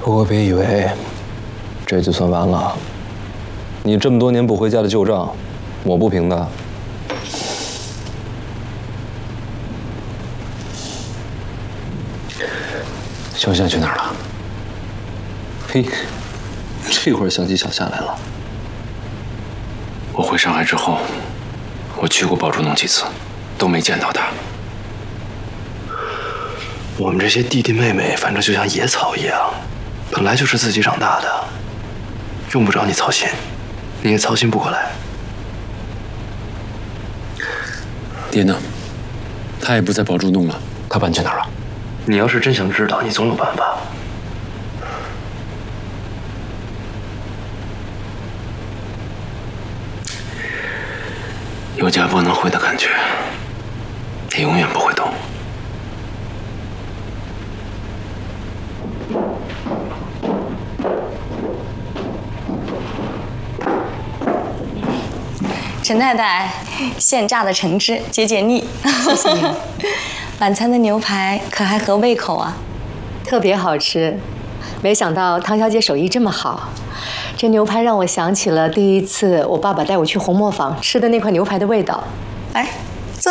不过别以为这就算完了，你这么多年不回家的旧账，我不平的。小夏去哪儿了？嘿，这会儿想起小夏来了。 我回上海之后，我去过宝珠弄几次，都没见到他。 我们这些弟弟妹妹，反正就像野草一样，本来就是自己长大的，用不着你操心，你也操心不过来。 爹呢？他也不在宝珠弄了， 他搬去哪儿了？ 你要是真想知道，你总有办法。 有家不能回的感觉，也永远不会懂。 陈太太，现榨的橙汁解解腻。 谢谢你。 晚餐的牛排可还合胃口啊？ 特别好吃，没想到汤小姐手艺这么好。这牛排让我想起了第一次我爸爸带我去红磨坊吃的那块牛排的味道。 来，坐。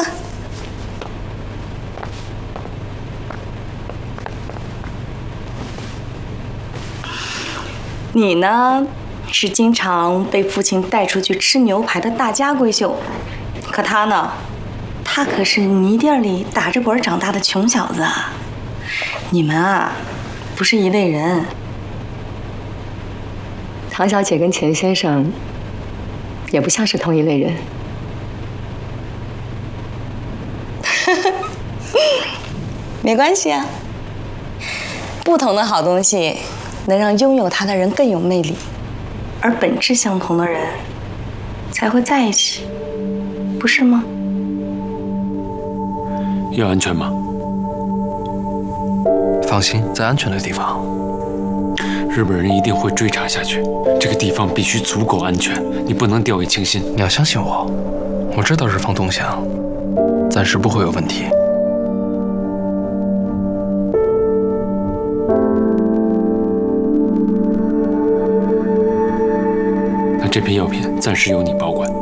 你呢，是经常被父亲带出去吃牛排的大家闺秀，可他呢？他可是泥地里打着滚长大的穷小子啊！你们啊，不是一类人。 唐小姐跟钱先生也不像是同一类人。 没关系啊，不同的好东西能让拥有它的人更有魅力，而本质相同的人才会在一起，不是吗？ 要安全吗？ 放心，在安全的地方。 日本人一定会追查下去，这个地方必须足够安全，你不能掉以轻心。 你要相信我，我知道日方动向，暂时不会有问题。 那这批药品暂时由你保管，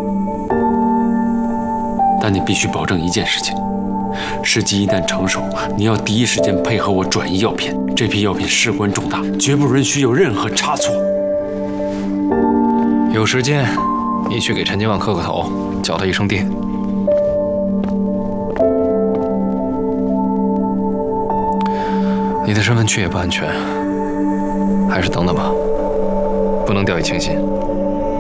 但你必须保证一件事情。时机一旦成熟，你要第一时间配合我转移药品。这批药品事关重大，绝不允许有任何差错。 有时间，你去给陈金旺磕个头，叫他一声爹。你的身份去也不安全，还是等等吧，不能掉以轻心。